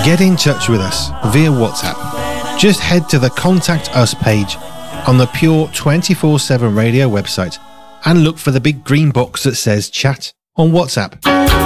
get in touch with us via WhatsApp. Just head to the Contact Us page on the Pure 24/7 Radio website and look for the big green box that says Chat on WhatsApp.